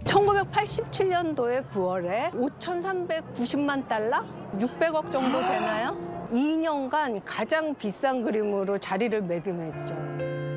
1987년도에 9월에 5,390만 달러? 600억 정도 되나요? 2년간 가장 비싼 그림으로 자리를 매김했죠.